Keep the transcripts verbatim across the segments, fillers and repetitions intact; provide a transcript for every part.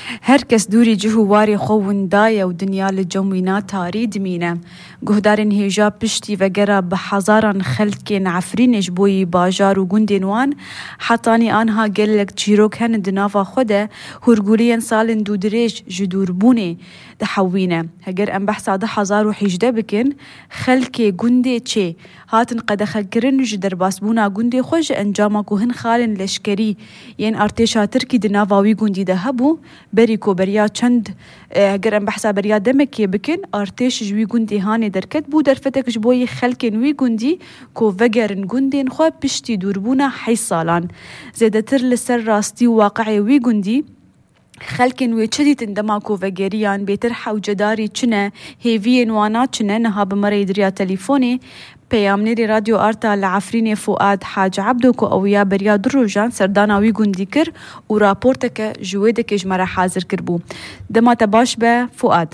هركس دوري جهو واري خوون دايا ودنيا لجوينا تاريد مينا قهدارن هيجا بشتي وقرا بحزارا خلتكين عفرين جبوي باجار وقندين وان حطاني آنها قلق تشيروك هن دنافا خوده هرقوليا سالن دو دريج جدور بوني دحوينا هقر ام بحثا ده حزار وحيجده بكن خلكي قندي تشي هاتن قد خلكرن جدر باسبونا قندي خوش انجامكو هن خالن لشكري ين ارتشا تركي دنافا وي قندي دهبو بريكو بريا چند اگر ام بحثا بريا دمكي بكن ارتش جوي قندي هاني دركت بو درفتك جبوي خلكن وي قندي كو وگرن قندين خو بشتي دوربونا حي سالان زيدتر لسر راستي واقعي وي قندي خلكن وي چدي تندماكو وگريان بيتر حو جداري چنه هيفين وانا چنه نها بمري دريا تليفوني پیامنری رادیو آرتا لعفرین فؤاد حاج عبدو کو اویا بریا دروجان سردانا وی گوندی کر و راپورتک جویدک جمره حاضر کربو دما تباش به فؤاد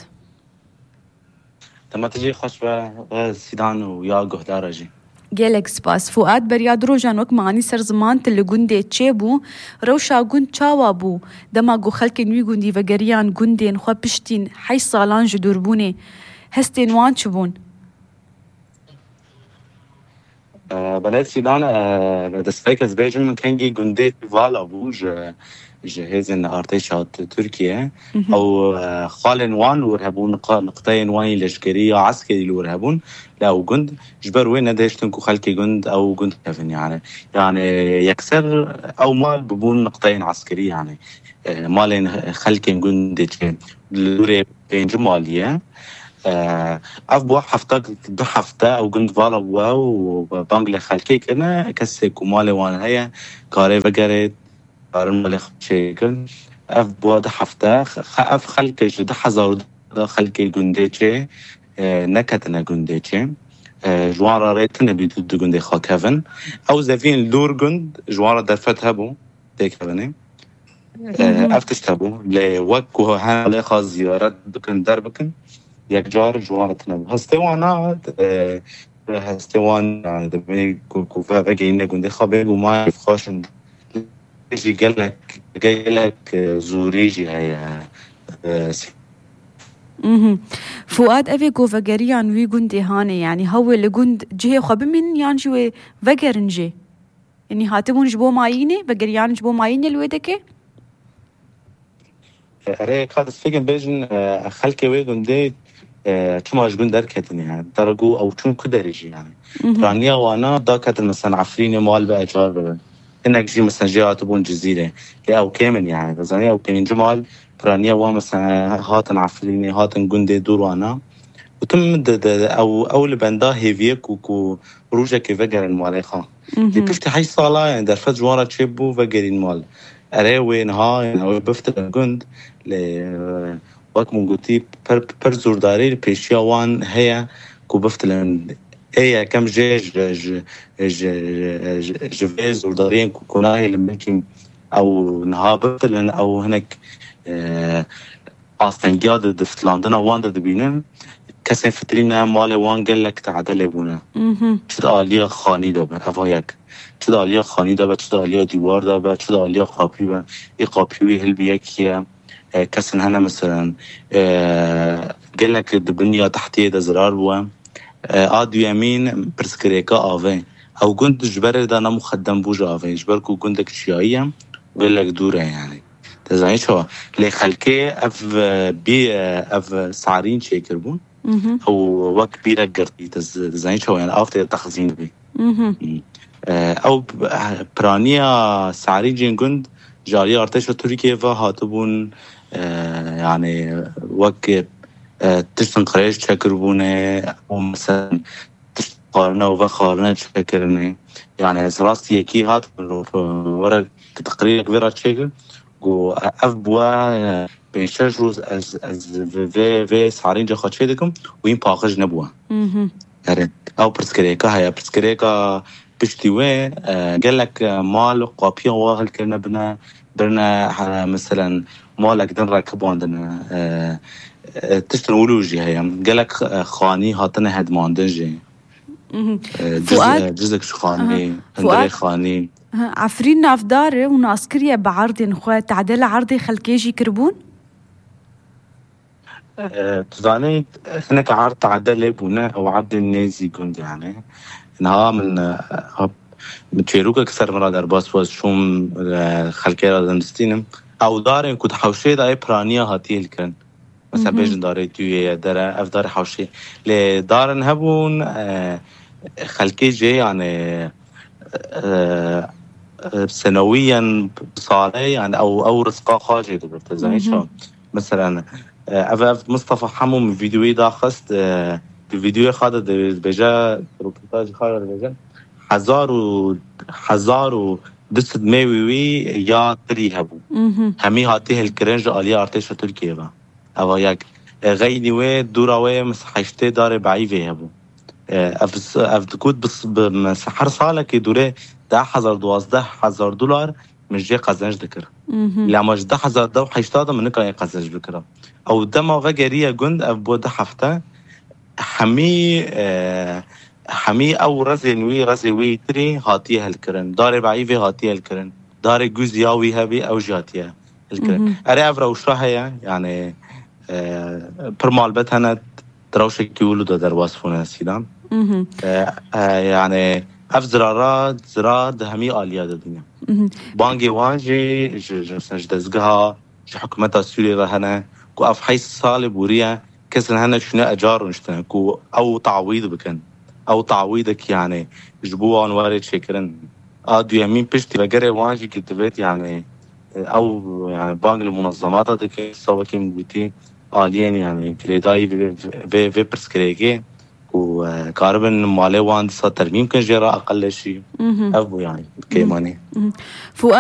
دما تجي خوش به سیدان و یا گهدار جی گلک سپاس فؤاد بریا دروجان وک معنی سر زمان تل گونده چيبو روشا گوند چاوا بو دما گو خلکن وی گوندی و گریان گوندین خو پشتین حي سالان جدوربونه هستین وان چبون بلد سيدان دستفيك أزبيجن من كنجي جندي فالا بوج جهازن ارتشات تركيا او خالن وان ورهبون نقطين وان لشكريه عسكري ورهبون لا وجند جبر وين ندهشتن كو خلكي جند او جند كفن يعني يعني يكسر او مال ببون نقطين عسكريه يعني مالين خلكي جند لوري بين جماليه اف بو حفتا دو حفتا او گند والا بوا و بانگل خلکی کنه کسی کمال وان هیا کاری وگره کارن مال خلکی کن اف بوا دو حفتا اف خلکی جو دو هزار دو خلکی گنده چه نکتنه گنده چه جوان را ریتنه بیدو دو گنده خواه کفن او زفین لور گند جوان را درفت هبو دیک هبنه افتش هبو لی وکو هن علی خواه زیارت بکن در بکن یک جار جوارتنا هستوانا هستوان يعني دبني كوفا بقى إنه كنت خبير وما يفخشن يجي قال لك قال لك زوريجي هاي اها فؤاد أبي كوفا جريان وي جندي هاني يعني هو اللي جند جه خبي من يعني شو وجرنجي يعني هاتبون جبو مايني وجريان جبو مايني الويدك أري كاد فيجن بيجن خلك وي جندي كما جبن دركتني يعني درجو أو شون كدرجي يعني رانيا وأنا ضاقت مثلا عفريني مال بأجار إنك جي مثلا جاء تبون جزيرة لا أو كامل يعني بزانية أو كامل جمال رانيا ومثلا هاتن عفريني هاتن جندي دور وأنا وتم أو أو لبندا هيفيك وكو روجا كفجر المالخا اللي بفتح حي صالة يعني درفت جوارة تشبو فجر المال أراوي نها يعني بفتح الجند ل وقت موجودي بر برزورداري البيشيا وان هي كوبفتلن هي كم جيج ج ج ج جفيز وردارين كوناي لمكين أو نهابفتلن أو هناك أصلاً جاد دفتلاندنا وان دبينن كسر فترينا مال وان قال لك تعدل يبونا شد آلية خاني دابه هوايك شد آلية خاني دابه شد آلية ديوار دابه شد آلية قابي و إقابي هل بيكيه كسن هنا مثلا قال لك الدنيا تحتيه ده زرار بوا عاد يمين برسكريكا آوه أو كنت جبر ده أنا مخدم بوجا آوه جبركو كنتك شيائية قال لك دوره يعني تزعين شو لي خلكي أف بي أف سعرين شاكر بون أو وقت بيرك قرطي تزعين شو يعني أفتر تخزين بي أو برانيا سعرين جين كنت جاري ارتش تركيا هاتبون يعني وقت تشتن قريش تشكربونه او مثلا تشتقارنا وفخارنا تشكرني يعني سراستي يكي هات ورا تقرير كبيرة تشكر و أفبوا بينشاش روز از از في في سعرين جا خاتشي دكم وين باقج نبوا يعني او برسكريكا هيا برسكريكا بشتوي قال لك مال قابيا واهل كنا بنا برنا مثلا مالك دن راكبوا عندنا تشتري ولوجي هيا قال لك خاني هاتنا هدمان دنجي فؤاد جزك خاني هندري خاني عفرين نافدار وناسكريا بعرض نخوة تعدل عرضي خلكيجي كربون تزاني هناك عرض تعدل بنا أو عبد النازي كنت يعني إنها من متفيروك أكثر مرة در باس باس شوم خلقي را دمستينم أو دارين كنت حوشي داي برانيا هاتي الكن مثلا بيجن داري توي دار أف داري حوشي لدارن هبون خلقي جي يعني سنويا صالي يعني أو أو رزقا خاجي دبرت شو مثلا أف مصطفى حمو من فيديوي دا خست الفيديو خاطر بجا روبوتاج خاطر بجا هزار و هزار و دست ميوي يا تري هبو همي هاتيه الكرنج آلية ارتش تركيا با أو ياك غيني وي دورا وي مسحشتي دار بعيفي هبو أف أف تكود بس بمسحر صالة كي دوره ده حزار دوازده حزار دولار مش جي قزنج ذكر لما جده حزار دو حيشتاده منك أي قزنج ذكر أو دما وجريه جند أف بود حفته حمي أه حمي أو رزنوي رزوي تري هاتيه الكرن دار بعيفي هاتيه الكرن دار جزياوي هبي أو جاتيه الكرن أريف روشها يعني أه برمال بتهنا تروشك كيولو ده درواس فونا سيدان أه أه يعني أف زرارات زرار ده همي آلية الدنيا بانجي وانجي جسنج دزقها جو حكومتها السوري رهنا كو أف حيث صالب وريا كسر هنا شنو أجار ونشتنا كو أو تعويض بكن أو تعويضك يعني جبوه وارد شكرا آدو يمين بشتي بقري وانجي كتبت يعني أو يعني بانج المنظمات دك سوا كم بيتي آلين يعني كريداي في في برسكريجي وكاربن مالي وان صار ترميم كان جرا أقل شيء أبو يعني كيماني.